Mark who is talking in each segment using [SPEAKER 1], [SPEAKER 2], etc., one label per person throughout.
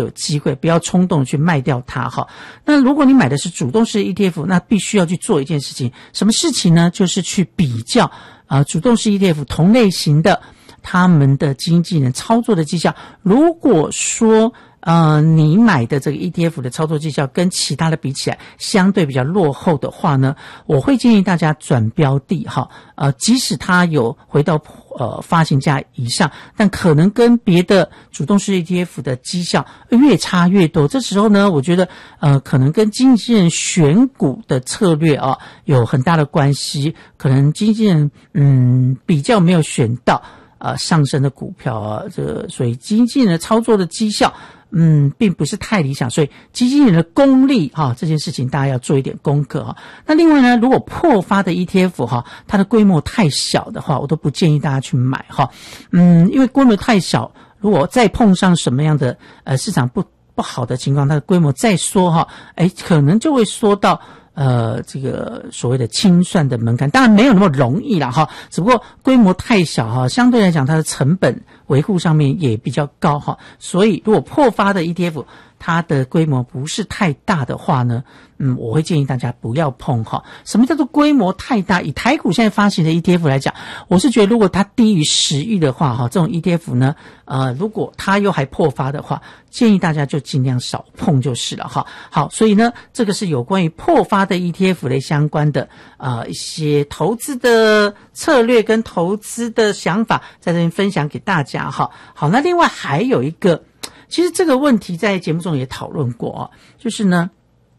[SPEAKER 1] 有机会，不要冲动去卖掉它哈。那如果你买的是主动式 ETF， 那必须要去做一件事情，什么事情呢？就是去比较主动式 ETF 同类型的他们的经纪人操作的绩效。如果说你买的这个 ETF 的操作绩效跟其他的比起来相对比较落后的话呢，我会建议大家转标的哈。即使它有回到发行价以上，但可能跟别的主动式 ETF 的绩效越差越多。这时候呢，我觉得可能跟经纪人选股的策略有很大的关系。可能经纪人比较没有选到上升的股票所以经纪人的操作的绩效并不是太理想，所以基金人的功力这件事情大家要做一点功课那另外呢，如果破发的 ETF 它的规模太小的话，我都不建议大家去买因为规模太小，如果再碰上什么样的市场不好的情况，它的规模再缩可能就会缩到这个所谓的清算的门槛，当然没有那么容易啦只不过规模太小相对来讲它的成本维护上面也比较高所以如果破发的 ETF 它的规模不是太大的话呢，我会建议大家不要碰什么叫做规模太大？以台股现在发行的 ETF 来讲，我是觉得如果它低于10亿的话这种 ETF 呢如果它又还破发的话，建议大家就尽量少碰就是了好，所以呢这个是有关于破发的 ETF 类相关的一些投资的策略跟投资的想法在这边分享给大家好，那另外还有一个，其实这个问题在节目中也讨论过就是呢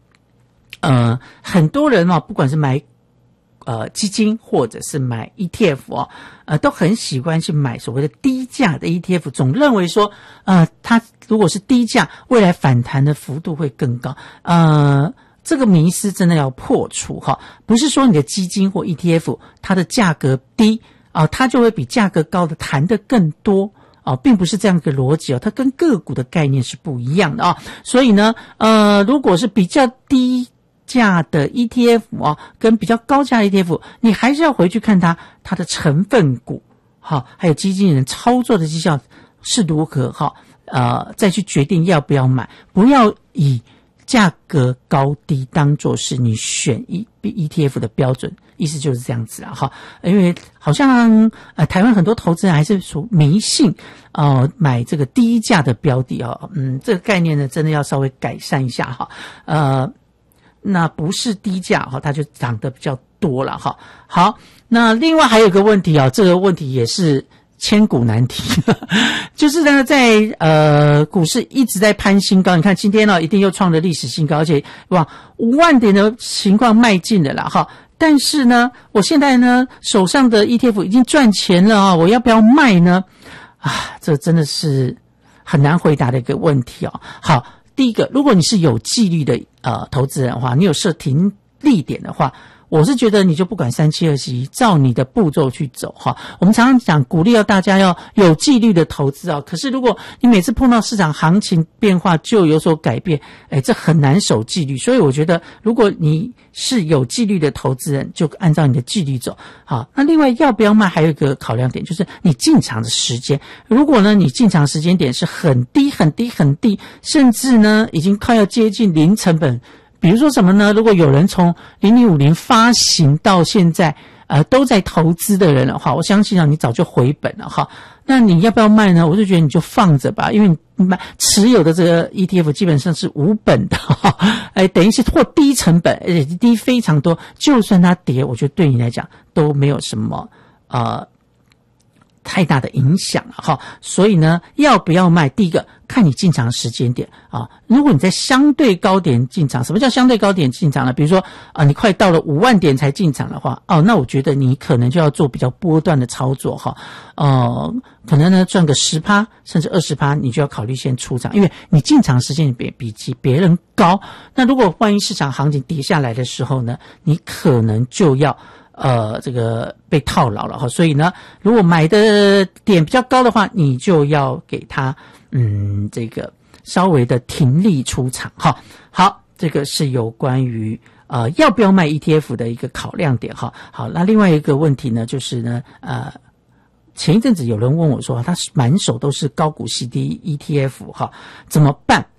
[SPEAKER 1] 很多人不管是买基金或者是买 ETF 都很喜欢去买所谓的低价的 ETF， 总认为说它如果是低价，未来反弹的幅度会更高。这个迷思真的要破除不是说你的基金或 ETF 它的价格低它就会比价格高的弹得更多并不是这样一个逻辑它跟个股的概念是不一样的所以呢如果是比较低价的 ETF 跟比较高价的 ETF， 你还是要回去看它的成分股还有基金人操作的绩效是如何再去决定要不要买，不要以价格高低当作是你选ETF 的标准，意思就是这样子因为好像台湾很多投资人还是属迷信买这个低价的标的这个概念呢真的要稍微改善一下那不是低价它就涨得比较多了好，那另外还有一个问题这个问题也是千古难题就是呢在股市一直在攀新高，你看今天一定又创了历史新高，而且往5万点的情况迈进了啦但是呢我现在呢手上的 ETF 已经赚钱了我要不要卖呢这真的是很难回答的一个问题好，第一个，如果你是有纪律的投资人的话，你有设停利点的话，我是觉得你就不管3721，照你的步骤去走我们常常讲鼓励大家要有纪律的投资可是如果你每次碰到市场行情变化就有所改变这很难守纪律。所以我觉得如果你是有纪律的投资人，就按照你的纪律走好。那另外要不要卖还有一个考量点，就是你进场的时间。如果呢你进场时间点是很低很低很低，甚至呢已经快要接近零成本，比如说什么呢？如果有人从0050发行到现在都在投资的人的话，我相信你早就回本了那你要不要卖呢？我就觉得你就放着吧，因为你持有的这个 ETF 基本上是无本的等于是或低成本，而且低非常多，就算它跌，我觉得对你来讲都没有什么太大的影响所以呢要不要卖，第一个看你进场的时间点如果你在相对高点进场，什么叫相对高点进场呢？比如说你快到了5万点才进场的话那我觉得你可能就要做比较波段的操作可能呢赚个 10% 甚至 20% 你就要考虑先出场，因为你进场时间比别人高，那如果万一市场行情跌下来的时候呢，你可能就要这个被套牢了所以呢如果买的点比较高的话，你就要给它这个稍微的停利出场好，这个是有关于要不要卖 ETF 的一个考量点好，那另外一个问题呢就是呢前一阵子有人问我说他满手都是高股息的 ETF 怎么办